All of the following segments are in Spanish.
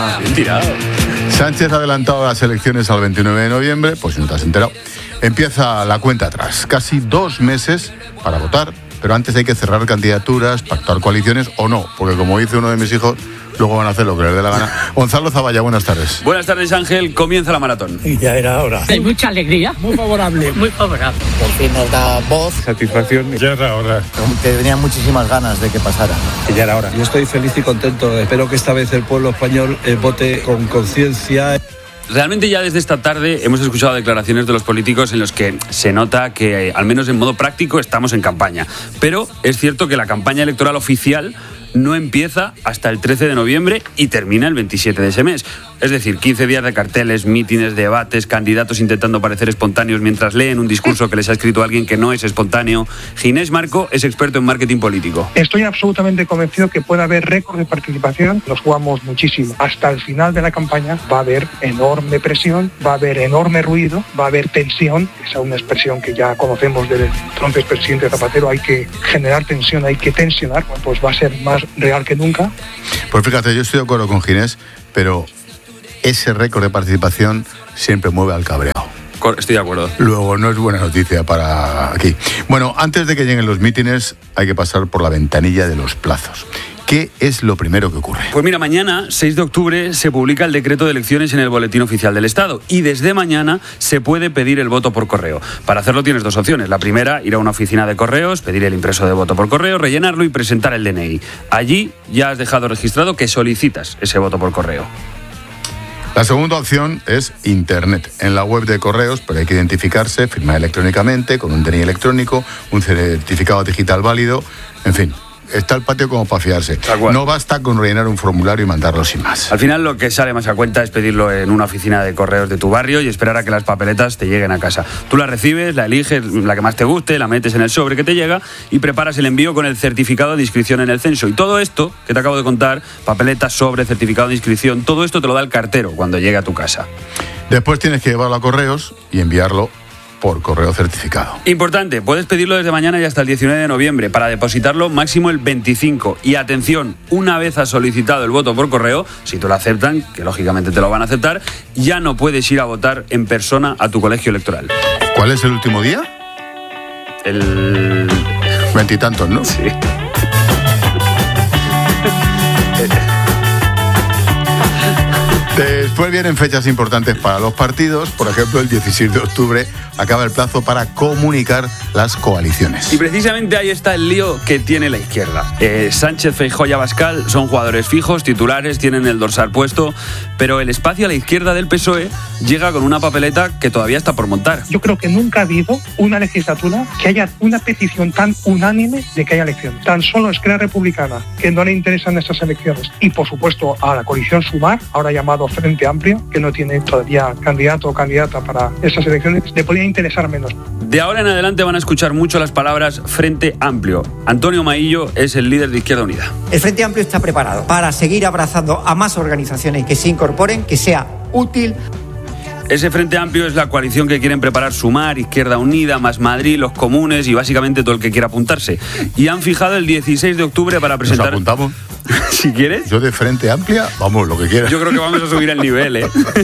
Bien tirado. Sánchez ha adelantado las elecciones al 29 de noviembre, pues si no te has enterado. Empieza la cuenta atrás. Casi 2 meses para votar, pero antes hay que cerrar candidaturas, pactar coaliciones o no, porque como dice uno de mis hijos, luego van a hacer lo que les dé la gana. Gonzalo Zavalla, buenas tardes. Buenas tardes, Ángel. Comienza la maratón. Y ya era hora. Hay mucha alegría. Muy favorable. Muy favorable. Por fin nos da voz. Satisfacción. Ya era hora. Que tenían muchísimas ganas de que pasara. Y ya era hora. Yo estoy feliz y contento. Espero que esta vez el pueblo español vote con conciencia. Realmente ya desde esta tarde hemos escuchado declaraciones de los políticos en los que se nota que, al menos en modo práctico, estamos en campaña. Pero es cierto que la campaña electoral oficial no empieza hasta el 13 de noviembre y termina el 27 de ese mes. Es decir, 15 días de carteles, mítines, debates, candidatos intentando parecer espontáneos mientras leen un discurso que les ha escrito alguien que no es espontáneo. Ginés Marco es experto en marketing político. Estoy absolutamente convencido que puede haber récord de participación. Nos jugamos muchísimo. Hasta el final de la campaña va a haber enorme presión, va a haber enorme ruido, va a haber tensión. Esa es una expresión que ya conocemos del entonces presidente Zapatero. Hay que generar tensión, hay que tensionar. Pues va a ser más real que nunca. Pues fíjate, yo estoy de acuerdo con Ginés, pero ese récord de participación siempre mueve al cabreado. Estoy de acuerdo. Luego, no es buena noticia para aquí. Bueno, antes de que lleguen los mítines, hay que pasar por la ventanilla de los plazos. ¿Qué es lo primero que ocurre? Pues mira, mañana, 6 de octubre, se publica el decreto de elecciones en el Boletín Oficial del Estado y desde mañana se puede pedir el voto por correo. Para hacerlo tienes 2 opciones. La primera, ir a una oficina de correos, pedir el impreso de voto por correo, rellenarlo y presentar el DNI. Allí ya has dejado registrado que solicitas ese voto por correo. La segunda opción es Internet. En la web de correos, pero hay que identificarse, firmar electrónicamente, con un DNI electrónico, un certificado digital válido, en fin. Está el patio como para fiarse. No basta con rellenar un formulario y mandarlo sin más. Al final lo que sale más a cuenta es pedirlo en una oficina de correos de tu barrio y esperar a que las papeletas te lleguen a casa. Tú la recibes, la eliges, la que más te guste, la metes en el sobre que te llega y preparas el envío con el certificado de inscripción en el censo. Y todo esto que te acabo de contar, papeletas, sobre, certificado de inscripción, todo esto te lo da el cartero cuando llegue a tu casa. Después tienes que llevarlo a correos y enviarlo por correo certificado. Importante, puedes pedirlo desde mañana y hasta el 19 de noviembre. Para depositarlo máximo el 25. Y atención, una vez has solicitado el voto por correo, si te lo aceptan, que lógicamente te lo van a aceptar, ya no puedes ir a votar en persona a tu colegio electoral. ¿Cuál es el último día? El... 20 y tantos, ¿no? Sí. Después vienen fechas importantes para los partidos. Por ejemplo, el 16 de octubre acaba el plazo para comunicar las coaliciones. Y precisamente ahí está el lío que tiene la izquierda. Sánchez, Feijóo y Abascal son jugadores fijos, titulares, tienen el dorsal puesto, pero el espacio a la izquierda del PSOE llega con una papeleta que todavía está por montar. Yo creo que nunca ha habido una legislatura que haya una petición tan unánime de que haya elecciones. Tan solo Esquerra Republicana, que no le interesan estas elecciones. Y por supuesto a la coalición Sumar, ahora llamado Frente Amplio, que no tiene todavía candidato o candidata para estas elecciones, le podría interesar menos. De ahora en adelante van a escuchar mucho las palabras Frente Amplio. Antonio Maillo es el líder de Izquierda Unida. El Frente Amplio está preparado para seguir abrazando a más organizaciones que se incorporen, que sea útil. Ese Frente Amplio es la coalición que quieren preparar Sumar, Izquierda Unida, Más Madrid, los comunes y básicamente todo el que quiera apuntarse. Y han fijado el 16 de octubre para presentar... ¿Nos apuntamos? Si quieres. Yo de Frente Amplia, vamos, lo que quieras. Yo creo que vamos a subir el nivel,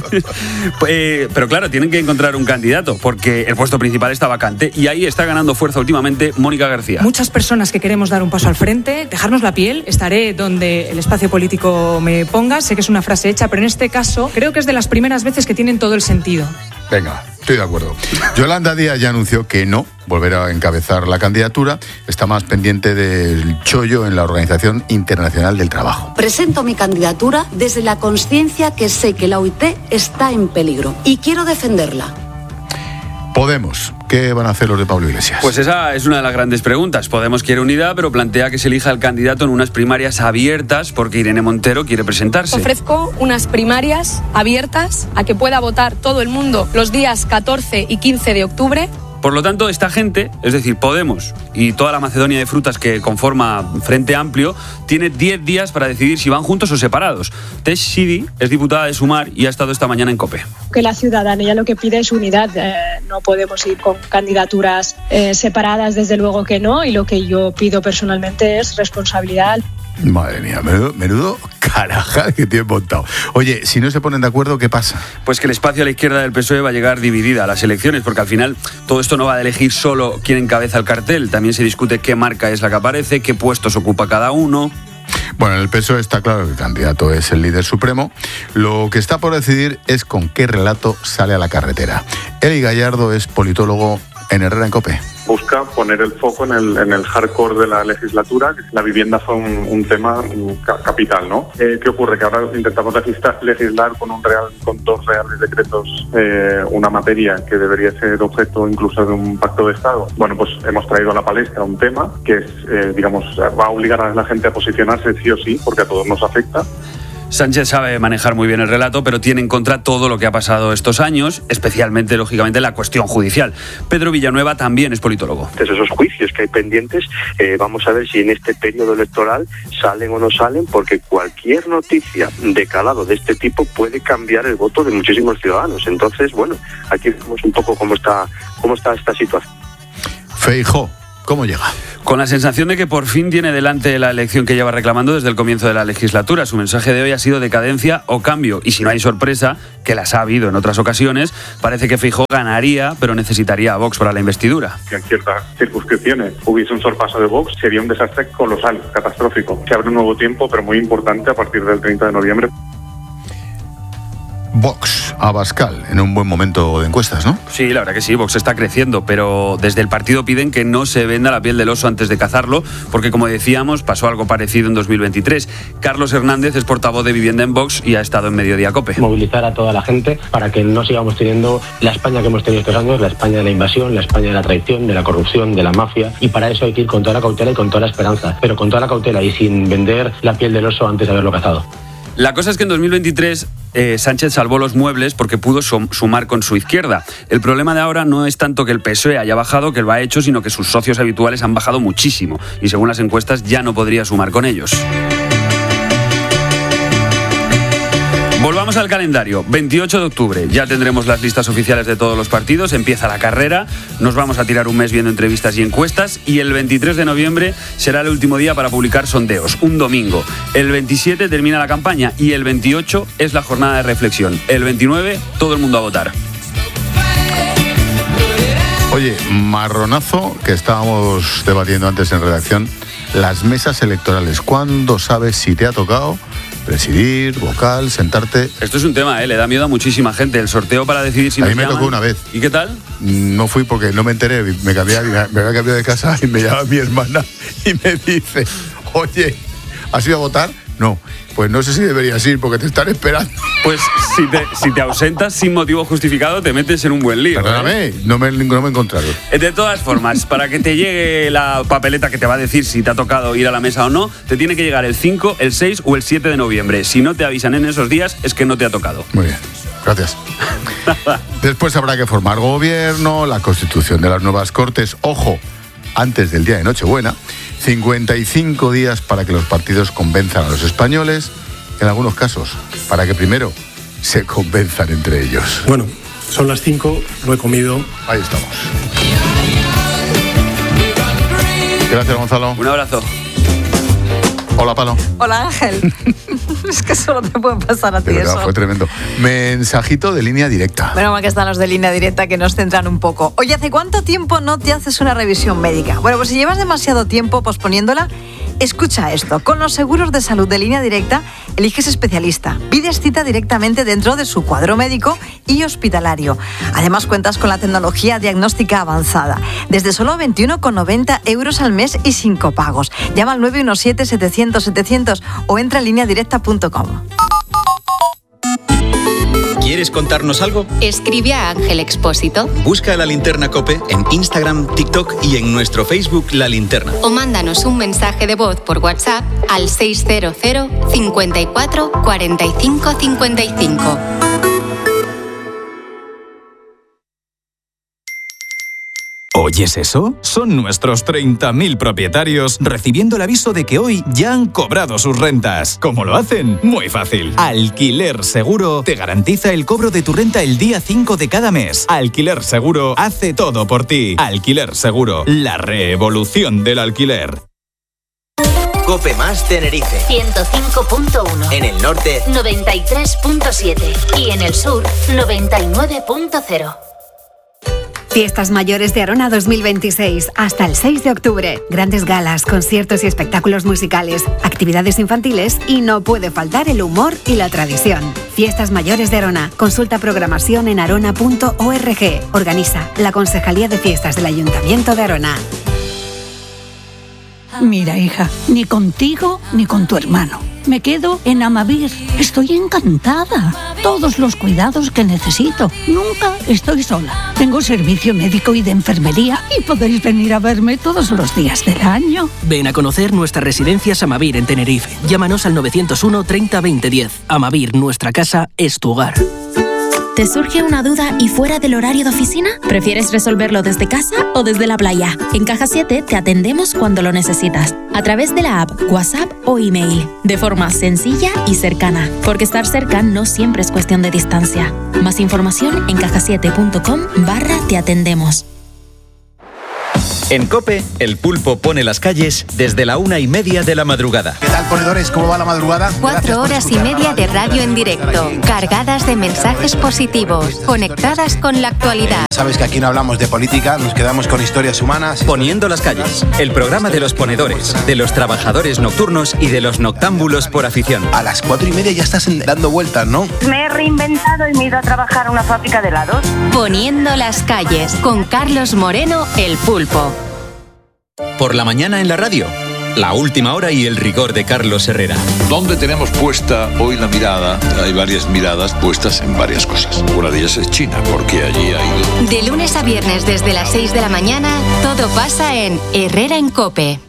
pero claro, tienen que encontrar un candidato, porque el puesto principal está vacante y ahí está ganando fuerza últimamente Mónica García. Muchas personas que queremos dar un paso al frente, dejarnos la piel, estaré donde el espacio político me ponga. Sé que es una frase hecha, pero en este caso creo que es de las primeras veces que tienen todo el sentido. Venga, estoy de acuerdo. Yolanda Díaz ya anunció que no volverá a encabezar la candidatura. Está más pendiente del chollo en la Organización Internacional del Trabajo. Presento mi candidatura desde la consciencia que sé que la OIT está en peligro y quiero defenderla. Podemos. ¿Qué van a hacer los de Pablo Iglesias? Pues esa es una de las grandes preguntas. Podemos quiere unidad, pero plantea que se elija el candidato en unas primarias abiertas porque Irene Montero quiere presentarse. Ofrezco unas primarias abiertas a que pueda votar todo el mundo los días 14 y 15 de octubre. Por lo tanto, esta gente, es decir, Podemos y toda la Macedonia de frutas que conforma Frente Amplio, tiene 10 días para decidir si van juntos o separados. Tesh Sidi es diputada de Sumar y ha estado esta mañana en COPE. Que la ciudadanía lo que pide es unidad. No podemos ir con candidaturas separadas, desde luego que no, y lo que yo pido personalmente es responsabilidad. Madre mía, menudo caraja que tienen montado. Oye, si no se ponen de acuerdo, ¿qué pasa? Pues que el espacio a la izquierda del PSOE va a llegar dividida a las elecciones, porque al final todo esto no va a elegir solo quién encabeza el cartel, también se discute qué marca es la que aparece, qué puestos ocupa cada uno. Bueno, en el PSOE está claro que el candidato es el líder supremo. Lo que está por decidir es con qué relato sale a la carretera. Eli Gallardo es politólogo en Herrera en COPE. Busca poner el foco en el hardcore de la legislatura. La vivienda fue un tema capital, ¿no? ¿Qué ocurre? Que ahora intentamos legislar con dos reales decretos una materia que debería ser objeto incluso de un pacto de Estado. Bueno, pues hemos traído a la palestra un tema que es, va a obligar a la gente a posicionarse sí o sí, porque a todos nos afecta. Sánchez sabe manejar muy bien el relato, pero tiene en contra todo lo que ha pasado estos años, especialmente, lógicamente, la cuestión judicial. Pedro Villanueva también es politólogo. Desde esos juicios que hay pendientes, vamos a ver si en este periodo electoral salen o no salen, porque cualquier noticia de calado de este tipo puede cambiar el voto de muchísimos ciudadanos. Entonces, bueno, aquí vemos un poco cómo está esta situación. Feijóo, ¿cómo llega? Con la sensación de que por fin tiene delante la elección que lleva reclamando desde el comienzo de la legislatura. Su mensaje de hoy ha sido decadencia o cambio. Y si no hay sorpresa, que las ha habido en otras ocasiones, parece que Feijóo ganaría, pero necesitaría a Vox para la investidura. Si en ciertas circunscripciones hubiese un sorpaso de Vox, sería un desastre colosal, catastrófico. Se abre un nuevo tiempo, pero muy importante a partir del 30 de noviembre. Vox, Abascal, en un buen momento de encuestas, ¿no? Sí, la verdad que sí, Vox está creciendo, pero desde el partido piden que no se venda la piel del oso antes de cazarlo, porque como decíamos, pasó algo parecido en 2023. Carlos Hernández es portavoz de Vivienda en Vox y ha estado en Mediodía COPE. Movilizar a toda la gente para que no sigamos teniendo la España que hemos tenido estos años, la España de la invasión, la España de la traición, de la corrupción, de la mafia, y para eso hay que ir con toda la cautela y con toda la esperanza, pero con toda la cautela y sin vender la piel del oso antes de haberlo cazado. La cosa es que en 2023 Sánchez salvó los muebles porque pudo sumar con su izquierda. El problema de ahora no es tanto que el PSOE haya bajado, que lo ha hecho, sino que sus socios habituales han bajado muchísimo y según las encuestas ya no podría sumar con ellos. Volvamos al calendario. 28 de octubre ya tendremos las listas oficiales de todos los partidos, empieza la carrera, nos vamos a tirar un mes viendo entrevistas y encuestas y el 23 de noviembre será el último día para publicar sondeos, un domingo. El 27 termina la campaña y el 28 es la jornada de reflexión. El 29 todo el mundo a votar. Oye, marronazo que estábamos debatiendo antes en redacción, las mesas electorales. ¿Cuándo sabes si te ha tocado presidir, vocal, sentarte? Esto es un tema, le da miedo a muchísima gente. El sorteo para decidir si a nos mí me llaman. tocó una vez. ¿Y qué tal? No fui porque no me enteré, me había cambiado de casa y me llama mi hermana y me dice, oye, ¿has ido a votar? No, pues no sé si deberías ir porque te están esperando. Pues si te ausentas sin motivo justificado te metes en un buen lío. Perdóname, no me he encontrado. De todas formas, para que te llegue la papeleta que te va a decir si te ha tocado ir a la mesa o no, te tiene que llegar el 5, el 6 o el 7 de noviembre. Si no te avisan en esos días, es que no te ha tocado. Muy bien, gracias. Después habrá que formar gobierno, la constitución de las nuevas Cortes. Ojo, antes del día de Nochebuena, 55 días para que los partidos convenzan a los españoles, en algunos casos, para que primero se convenzan entre ellos. Bueno, son las 5, no he comido. Ahí estamos. Gracias, Gonzalo. Un abrazo. Hola, Palo. Hola, Ángel. Es que solo te puede pasar a ti De verdad, eso. fue tremendo. Mensajito de línea directa. Bueno, aquí están los de línea directa que nos centran un poco. Oye, ¿hace cuánto tiempo no te haces una revisión médica? Bueno, pues si llevas demasiado tiempo posponiéndola, escucha esto. Con los seguros de salud de línea directa, eliges especialista. Pides cita directamente dentro de su cuadro médico y hospitalario. Además, cuentas con la tecnología diagnóstica avanzada. Desde solo 21,90 € al mes y sin copagos. Llama al 917-700-700 o entra en lineadirecta.com. ¿Quieres contarnos algo? Escribe a Ángel Expósito. Busca La Linterna COPE en Instagram, TikTok y en nuestro Facebook La Linterna. O mándanos un mensaje de voz por WhatsApp al 600 54 45 55. ¿Oyes eso? Son nuestros 30.000 propietarios recibiendo el aviso de que hoy ya han cobrado sus rentas. ¿Cómo lo hacen? Muy fácil. Alquiler Seguro te garantiza el cobro de tu renta el día 5 de cada mes. Alquiler Seguro hace todo por ti. Alquiler Seguro, la revolución del alquiler. Cope Más Tenerife 105.1. En el norte 93.7 y en el sur 99.0. Fiestas Mayores de Arona 2026, hasta el 6 de octubre. Grandes galas, conciertos y espectáculos musicales, actividades infantiles y no puede faltar el humor y la tradición. Fiestas Mayores de Arona. Consulta programación en arona.org. Organiza la Concejalía de Fiestas del Ayuntamiento de Arona. Mira, hija, ni contigo ni con tu hermano. Me quedo en Amavir. Estoy encantada. Todos los cuidados que necesito. Nunca estoy sola. Tengo servicio médico y de enfermería y podéis venir a verme todos los días del año. Ven a conocer nuestras residencias Amavir en Tenerife. Llámanos al 901 30 20 10. Amavir, nuestra casa es tu hogar. ¿Te surge una duda y fuera del horario de oficina? ¿Prefieres resolverlo desde casa o desde la playa? En Caja 7 te atendemos cuando lo necesitas, a través de la app, WhatsApp o email, de forma sencilla y cercana, porque estar cerca no siempre es cuestión de distancia. Más información en cajasiete.com/te atendemos. En COPE, el pulpo pone las calles desde la 1:30 de la madrugada. ¿Qué tal, ponedores? ¿Cómo va la madrugada? 4 horas y media de radio en directo, cargadas de mensajes positivos, conectadas con la actualidad. Sabes que aquí no hablamos de política, nos quedamos con historias humanas. Poniendo las calles, el programa de los ponedores, de los trabajadores nocturnos y de los noctámbulos por afición. A las 4:30 ya estás dando vueltas, ¿no? Me he reinventado y me he ido a trabajar a una fábrica de helados. Poniendo las calles, con Carlos Moreno, el pulpo. Por la mañana en la radio, la última hora y el rigor de Carlos Herrera. ¿Dónde tenemos puesta hoy la mirada? Hay varias miradas puestas en varias cosas. Una de ellas es China, porque allí ha ido... De lunes a viernes desde las 6 de la mañana, todo pasa en Herrera en COPE.